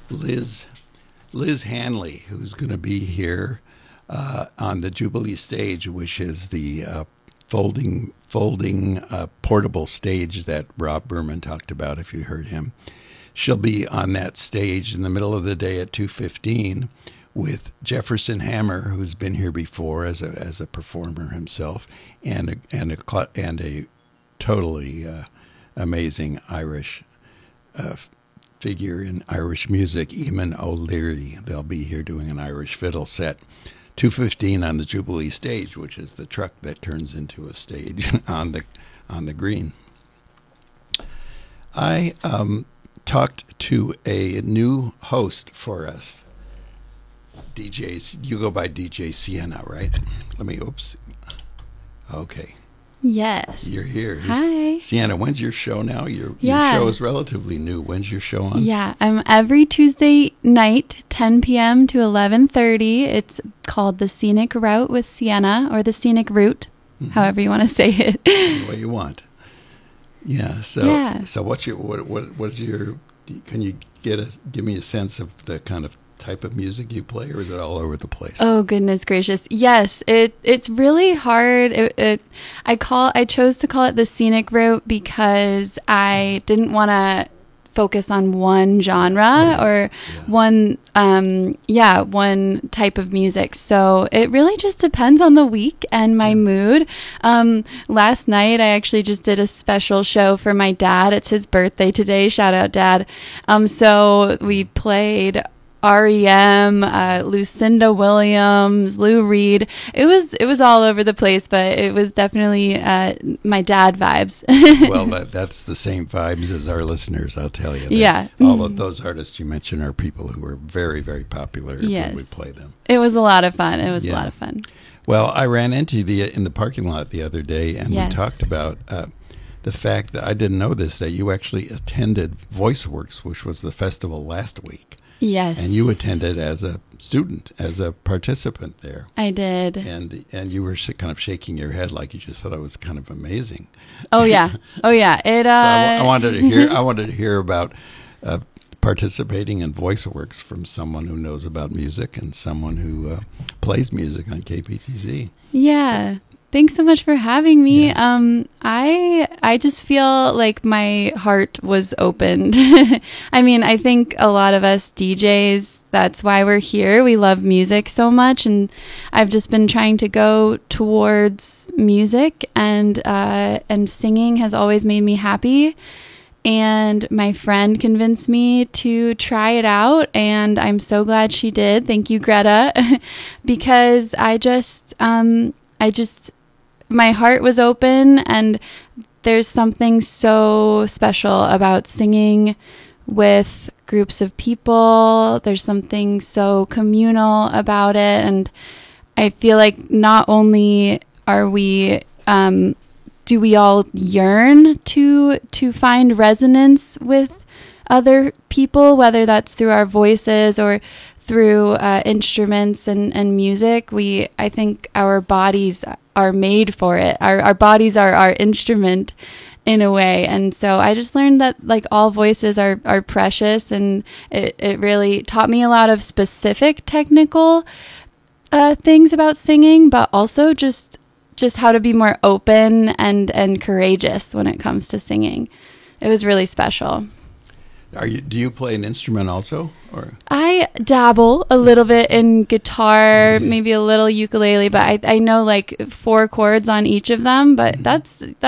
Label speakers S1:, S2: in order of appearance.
S1: Liz Liz Hanley, who's going to be here on the Jubilee stage, which is the folding portable stage that Rob Berman talked about, if you heard him. She'll be on that stage in the middle of the day at 2:15 with Jefferson Hammer, who's been here before as a performer himself, and a totally amazing Irish figure in Irish music, Eamon O'Leary. They'll be here doing an Irish fiddle set. 2:15 on the Jubilee stage, which is the truck that turns into a stage on the green. I talked to a new host for us. DJs, you go by DJ Sienna, right? Oops. Okay.
S2: Yes.
S1: You're here.
S2: Hi.
S1: Sienna, when's your show now? Your show is relatively new. When's your show on?
S2: Yeah, I'm every Tuesday night, 10 p.m. to 11:30. It's called The Scenic Route with Sienna, or The Scenic Route, however you want to say it.
S1: The way you want. Yeah. So what's your can you give me a sense of the kind of type of music you play, or is it all over the place?
S2: Oh, goodness gracious. Yes, it's really hard. I chose to call it The Scenic Route because I didn't want to focus on one genre one type of music. So it really just depends on the week and my mood. Last night I actually just did a special show for my dad. It's his birthday today. Shout out, Dad. So we played REM, Lucinda Williams, Lou Reed. It was all over the place, but it was definitely my dad vibes.
S1: Well, that's the same vibes as our listeners, I'll tell you.
S2: Yeah.
S1: All of those artists you mentioned are people who were very, very popular when we play them.
S2: It was a lot of fun. It was a lot of fun.
S1: Well, I ran into in the parking lot the other day, and we talked about the fact that I didn't know this, that you actually attended VoiceWorks, which was the festival last week.
S2: Yes.
S1: And you attended as a student, as a participant there.
S2: I did.
S1: And you were kind of shaking your head like you just thought it was kind of amazing.
S2: Oh yeah. Oh yeah.
S1: So I wanted to hear about participating in VoiceWorks from someone who knows about music and someone who plays music on KPTZ.
S2: Yeah. Thanks so much for having me. Yeah. I just feel like my heart was opened. I mean, I think a lot of us DJs, that's why we're here. We love music so much, and I've just been trying to go towards music, and singing has always made me happy. And my friend convinced me to try it out, and I'm so glad she did. Thank you, Greta, because my heart was open, and there's something so special about singing with groups of people. There's something so communal about it, and I feel like not only are we do we all yearn to find resonance with other people, whether that's through our voices or through instruments and music. I think our bodies are made for it. Our bodies are our instrument in a way. And so I just learned that like all voices are precious, and it really taught me a lot of specific technical things about singing, but also just how to be more open and courageous when it comes to singing. It was really special.
S1: Do you play an instrument also, or?
S2: I dabble a little bit in guitar, maybe a little ukulele, but I know like 4 chords on each of them, but that's